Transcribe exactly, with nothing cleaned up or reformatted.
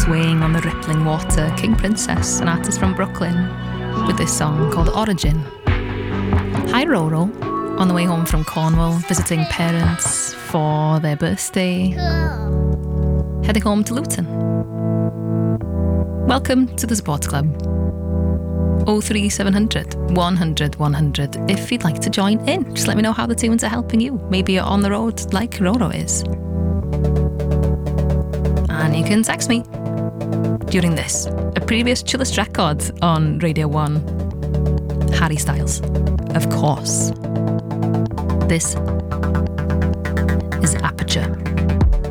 swaying on the rippling water, King Princess, an artist from Brooklyn, with this song called Origin. Hi Roro, on the way home from Cornwall, visiting parents for their birthday, heading home to Luton. Welcome to the Support Club. oh three seven hundred, one hundred, one hundred if you'd like to join in. Just let me know how the tunes are helping you. Maybe you're on the road like Roro is. And you can text me during this, a previous chillest record on Radio one, Harry Styles, of course. This is Aperture.